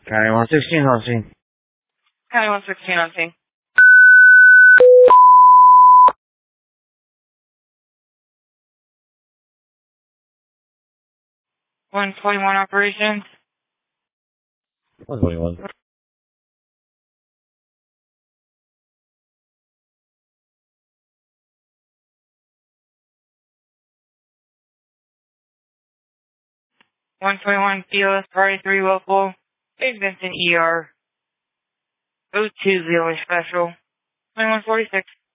County 116 on scene. County 116 on scene. 121 operations. 121. POS Party 3 local. Big Vincent ER. 020 special. 2146.